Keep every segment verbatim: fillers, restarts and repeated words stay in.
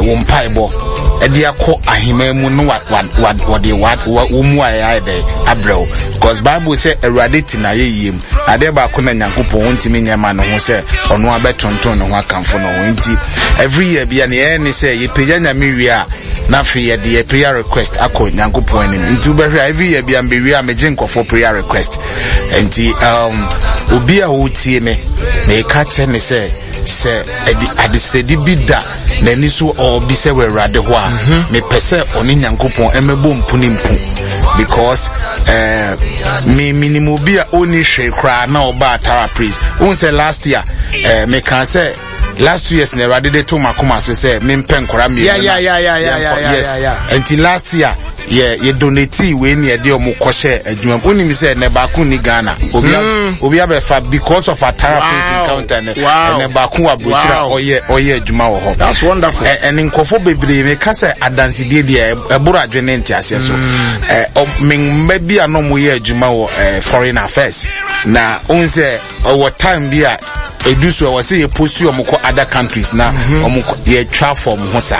wo mpaibo e de akọ ahema mu no what what what the what wo mu aye dey abrel because Bible say Awurade ti na yeyem ade ba ko na Nyankopɔn wontimi nyama no ho say ono abetonton no ho akamfo no ho nti every year bia na ye ni say ye pagya nyame wi a na fe ye de prayer request akọ Nyankopɔn anim nti ubehwe every year bia mbewi a meje nkofo prayer request nti um obi a wo tie me na e ka che me say se adisedi bida na ni so obi se we Awurade ho a me pese oni Nyankopɔn emebo mpuni mpu because eh me minimum bi a oni hwe kra na oba Tara Praise won say last year eh me kan say last two years na Awurade de to makoma so say me mpen kora me yeah yeah yeah yeah yeah yeah yes yeah until last year yeah ye donate we na de omo kwohye adwuma oni mi say na ba ku ni Ghana obi obi abefa because of a Tara Praise encounter na ba ku abrochira oye oye adwuma wo ho. That's wonderful. And nkofo bebre me ka say adanse de de eburu adwene ntiase so eh men bi anom ye adwuma wo foreign affairs na on say our time bi a eduso we say you post you omko other countries na omko ye twa form ho sa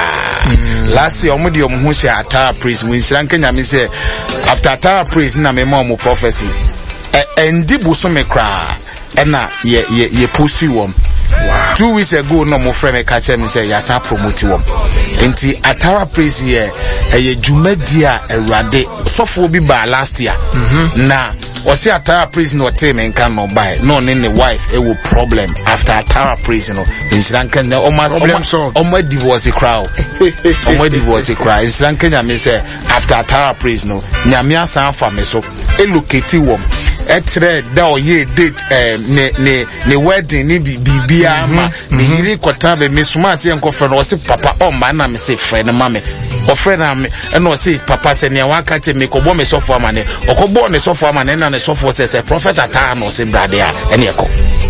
last year omde omho hye Tara Praise we sranka nyame say after Tara Praise na me ma omo prophecy endi buso me kra na ye ye ye post you wom wow. Two weeks ago no mo friend me catch me say yasa promote wom enti Tara Praise here e dwumadi a Awurade sofo bi ba last year mm-hmm. na o say Tara Praise no tell me can no buy no ne ne wife e wo problem after Tara Praise no insran kan o ma o ma divorce crowd o ma divorce crowd insran kan nyame say after Tara Praise no nyame asan fa me so e locate wom etre da o ye date eh ne ne ne wedding ni bibia ma ni yiri kwata be mesuma se enko friend o se papa o ma na me se friend ma me o friend na me e no se papa se ne wa ka te me ko bo me so for ma ne o ko bo ne so for ma ne na ne so for se se prophet ata no se brade a ene eko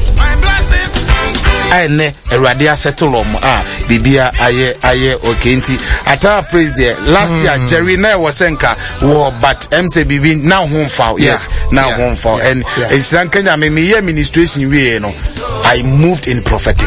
ene Awurade asettle om ah bibia aye aye okay nti Tara Praise there last mm. year Jerry na was senka wo but M C bibi now home foul yes yeah. now yeah. home foul yeah. and it's yeah. Kenya me me administration we no I moved in prophetic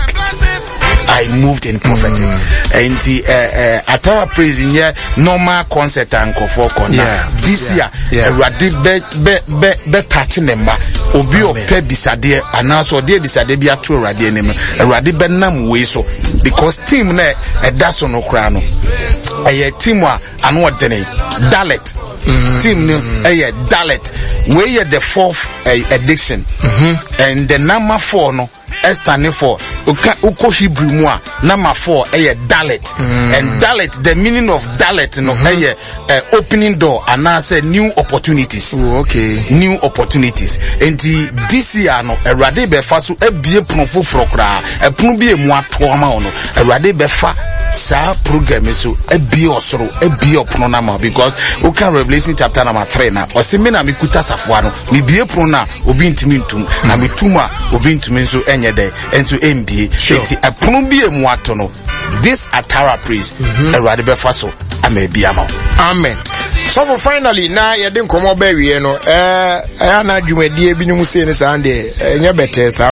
I moved in prophetic mm. and the uh, uh, Tara Praise in here normal concert and for yeah. this yeah. year Awurade yeah. be be be be touching them obi o pe bisade anaso de bisade bia to Awurade anim Awurade be nam we so because team na e da so no kra no e team a ano odene Dalet mm-hmm. team no e Dalet we the fourth uh, edition mm-hmm. and the number four no standing for uko Hebrew mu a number four eh Dalet mm. and Dalet the meaning of Dalet no mm-hmm. eh uh, opening door and now say new opportunities. Ooh, okay, new opportunities and this year no Awurade be fa so ebie pono foforo kra e pono bi emu ato ama ono Awurade be fa sa program so ebie osoro ebie opono na ma because we can Revelation chapter number three na o se me na me kuta safo ano me bie pono na obi ntimi ntum mm. na me tuma obi ntimi so enye and to M B A sure. a pronubi mu atono this Tara Praise Awurade be fa so amebia ma amen. So for finally na ye de nkomo ba wie no eh eh na dwumadi ebinyum se ne sande enya better sa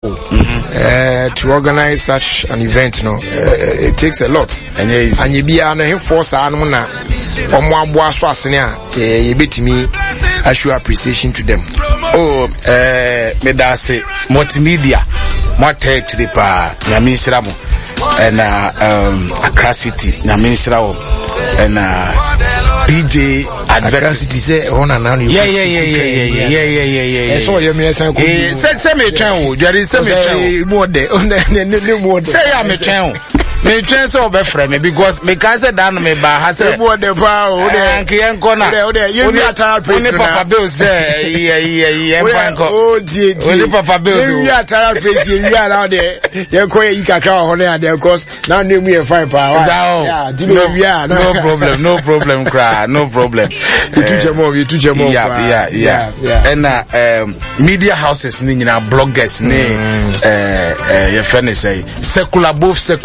eh to organize such an event no uh, it takes a lot and ye bia na he force anu na omo abo aso asene a ye betimi I show appreciation to them. Oh eh me da say multimedia Motek to the pa Nyame Nhyira mo and uh, um Accra City Nyame Nhyira wo and uh P J Accra City say on and on yeah yeah yeah yeah yeah yeah yeah yeah yeah so you me say eh say say me twen wo jare say me twen mo de ne mo de say ya me twen me twen so be frɛ me because me can say down me ba ha say mo de pa o de anke yen kona o de you be Tara Praise na papa bill say yeah yeah yeah yen ko o die die o papa bill you be Tara Praise you be around there yen ko yi kakra ho na there because now name you fine pa yeah no problem no problem cry no problem you tu jemo you tu jemo yeah yeah yeah and uh, um media houses ni nyina bloggers ni eh eh your friend say secular both secular bloggers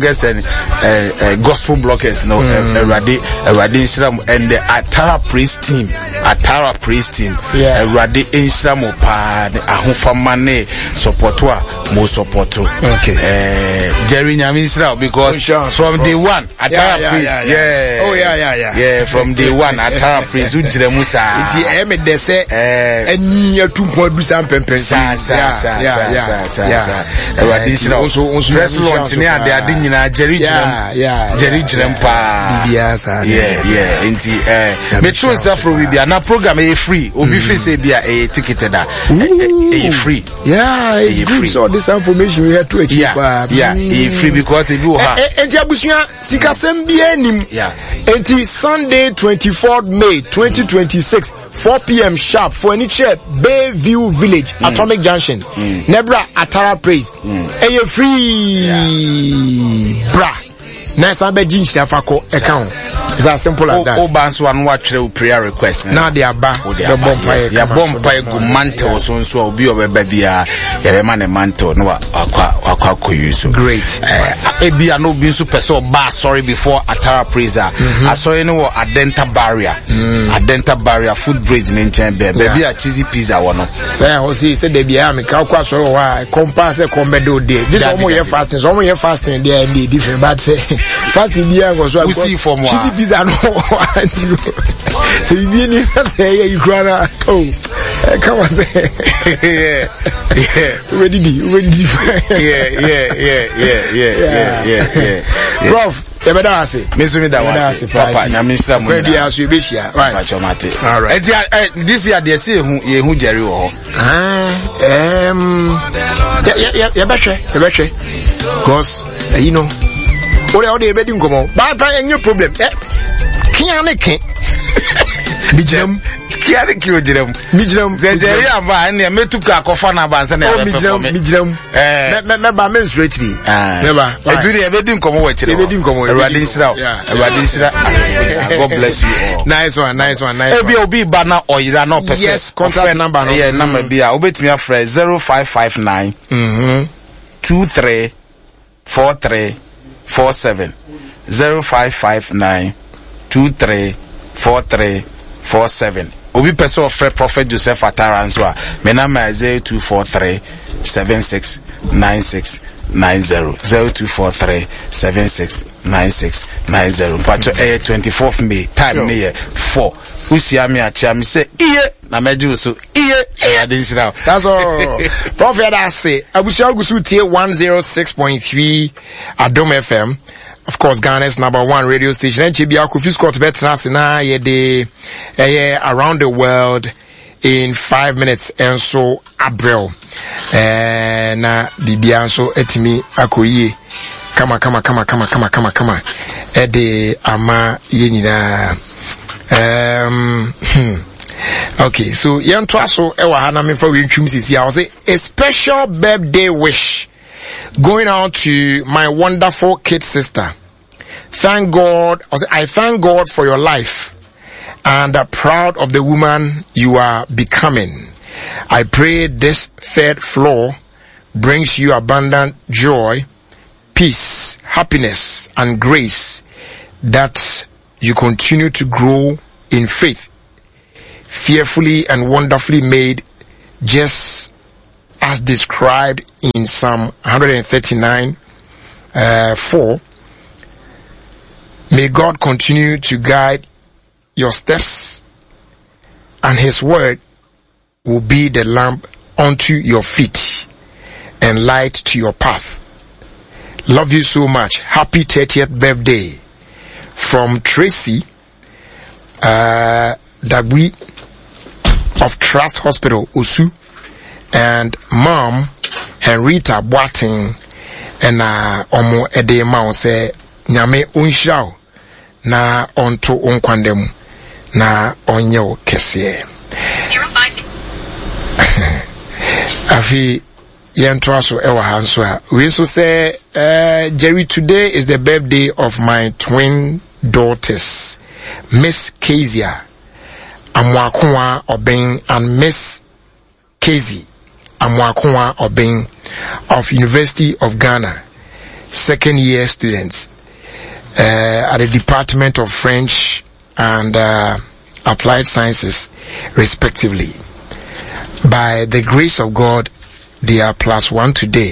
bloggers and uh, uh, gospel bloggers, no, Eradi, Eradi Instagram, and the Atara Priest team, Atara Priest team, Eradi Instagram, Pa, Ahufamane, Supportua, Mo Supporto. Okay. Uh, Jerry Nyamisra, because from day one, Atara yeah, Priest, yeah, yeah, yeah. Oh, yeah, yeah, yeah. Yeah, from day one, Atara Priest, Ujremusa. It's a M D C, and you two point Busam Pempen. Sa, sa, sa, sa, sa, sa. Eradi Instagram, press launch, near the Adina, Jerry Jrem, Jerry Jrem, Pa. Yeah, yeah, inti, eh, Metro Safro will be a program, a free, or be free, say, be a ticketed, a free. Yeah, it's free. So this information we have to achieve. Yeah, yeah, a free because it will have. And Jabusia, Sikasembianim. Yeah. Until Sunday, twenty-fourth May, twenty twenty-six, four p.m. sharp for any chair, Bayview Village, mm. Atomic Junction, mm. Nebra Atara Praise. Mm. And you're free, yeah. Bra. Nice, I'm a jinx account. It's as simple as that. Oh, Bans one watch the prayer request. Now they are back. They are bomb. They are bomb. Pay good mantle. So so be over baby. Ah, yeah, man a mantle. No, aqua aqua koyuso. Great. Eh, be a no be super so bad. Sorry before Atara Praise. I saw you know a dental barrier. A dental barrier. Food bridge in Inchen. Baby a cheesy pizza one. Say, I see. Say they be a me. Kakwa so why? Compass a combedo day. This almost year fasting. Almost year fasting. They are different. But say fasting year was what we see for more. I know what to do. So you mean say you cry? Oh, come on, say yeah, yeah. Where did he? Where did he? Yeah, yeah, yeah, yeah, yeah, yeah, yeah. Prof, you better say. Mister Me that was Papa. Na Mister Mo. Where do you be here? Right. All right. This year they say who ye who Jerry wo. Ah, um, yeah, yeah, yeah, better, better. Cause you know, what are they betting come on? But I ain't no problem. Can't can't. Mijam, can't kill them. Mijam, Jerry and Van, and me took a coffin and Bansan. Oh, Mijam, Mijam, eh, never menstruating. Never. I do the wedding come over. The wedding come over. Radisra. God bless you all. Nice one, nice one, nice one. Obi Obi Banner or Irano. Yes, contact number. Yeah, number be a obey me a phrase zero five five nine two three four three four seven zero five five nine two three four three four seven. Obi person of Prophet Joseph Atara and so me number is zero two four three seven six nine six nine zero zero two four three seven six nine six nine zero. Pacho eh twenty-fourth May time me four. Usia me acha me say iye na meju so iye eh adin now. That's all. Prophet I say abusia gusu tie one oh six point three Adom F M. Of course, Ghana's number one radio station. And Chibi Akufi Scott Betras na ye de eh around the world in five minutes and so Abril. Eh na bibia so etimi akoyie. Kama kama kama kama kama kama kama. E de ama ye nyina. Um okay, so yan to aso e wa hana me fa we ntwum sisi. I will say a special birthday wish going out to my wonderful kid sister. Thank God. I thank God for your life and are proud of the woman you are becoming. I pray this third floor brings you abundant joy, peace, happiness, and grace, that you continue to grow in faith, fearfully and wonderfully made, just as described in Psalm one thirty-nine, uh, four. May God continue to guide your steps, and His word will be the lamp unto your feet and light to your path. Love you so much. Happy thirtieth birthday from Tracy uh, Dagui of Trust Hospital, Osu, and Mom Henrietta Boating, and uh, Omo Ede Mao say Nyame unshao na onto unkwandemu na onyo kese. Afi yentoaso ewa hanswa. We also say uh, Jerry, today is the birthday of my twin daughters, Miss Kezia Amwakunwa Obeng and Miss Kezi Amwakunwa Obeng of University of Ghana. second year students uh, at the Department of French and uh, Applied Sciences, respectively. By the grace of God, they are plus one today.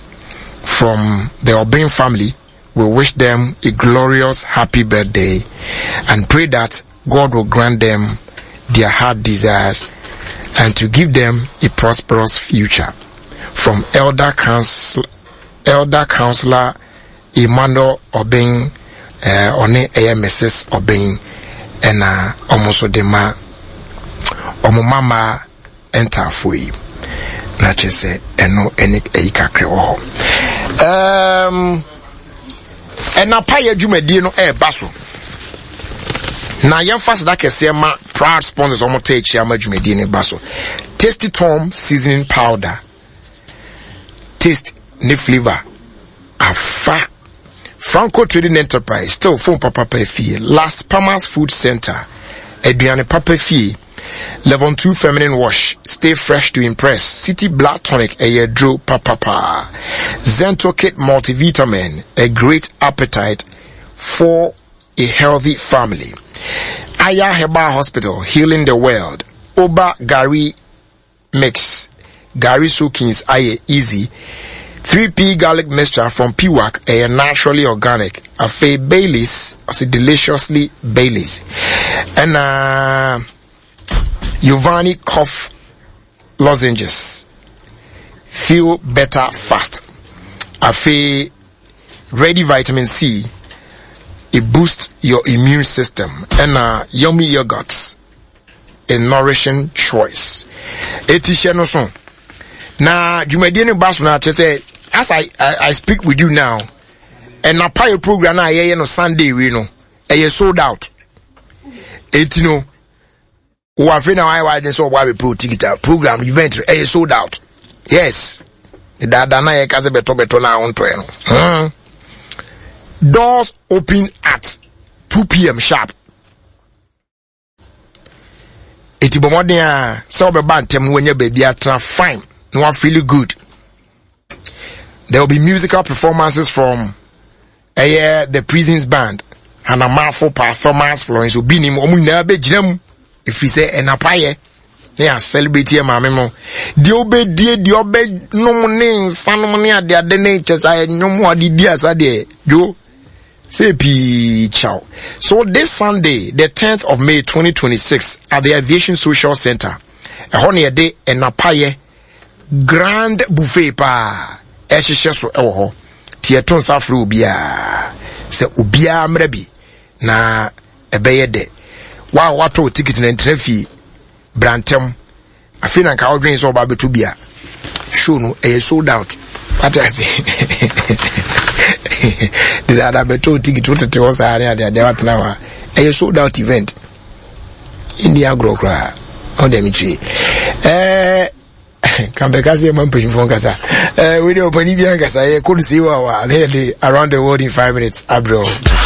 From the Obeng family, we wish them a glorious happy birthday and pray that God will grant them their heart desires and to give them a prosperous future. From Elder Council, Elder Counselor Emmanuel Obeng, uh, One A M S S Obeng, and uh, almost the ma, Omumama enter for you. Not just say, and no any eka crewo. Um, and na pa ya dwumadi no e baso. Na yem fast that kese ma proud sponsors omo take chia ma dwumadi ne baso. Tasty Tom seasoning powder. Taste ne flavor. Afa. Franco Trading Enterprise, still phone Papa Fee, Las Palmas Food Center, Edwiane Papa Fee, Level two Feminine Wash, stay fresh to impress, City Black Tonic, a year Drew Papa, Zento Kit Multivitamin, a great appetite for a healthy family, Aya Heba Hospital, healing the world, Oba Gary Mix, Gary Sookins, Aye Easy, three P garlic mixture from P W A C, a naturally organic. A Faye Baileys, a deliciously Baileys. And uh Giovanni cough lozenges. Feel better fast. A Faye ready vitamin C. It boosts your immune system. And uh yummy yogurts. A nourishing choice. Etisha no son. Na Jumediani Basuna say as I, I I speak with you now, and na pay program na ye no Sunday we no, e sold out. It you know, we have now I why so why we pro ticket program event e sold out. Yes, the dada na ye kaze beto beto na on to no. Doors open at two p m sharp. Eti bomoden a so be bantem when your baby atra fine. No one feel good. There will be musical performances from uh, yeah, the Prisons Band and a mouthful performance Florence will be him if we say en apaye they are celebrating my memo the obe die the obe no money san money at their natures I no more the dears are there yo say pi chow. So this Sunday the tenth of May twenty twenty-six at the Aviation Social Center a honey a day en apaye grand buffet pa ehyehyɛ so ɛwɔ hɔ tieton safro obia sɛ obia mrabi na ɛbɛyɛ de wa wato ticket na ntrafi brantem afi na nka odwen so oba beto bia show no ɛyɛ sold out what I say the other beto ticket what te was area there there watna wa ɛyɛ sold out event India grow kra on dem chi eh Kambekasi mampeni fongasa. Eh, we do opani biya kasa. Eh, couldn't see wa wa. Around the world in five minutes. Abro.